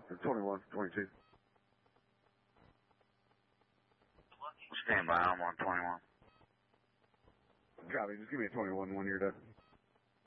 21, 22. Stand by, I'm on 21. Copy, just give me a 21 when you're done.